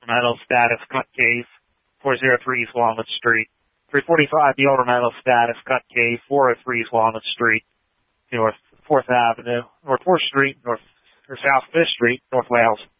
Metal Status Cut Cave, 403 East Walnut Street. 345 the Older Metal Status Cut Cave, 403 East Walnut Street, North 4th Avenue, North 4th Street, North or South 5th Street, North Wales.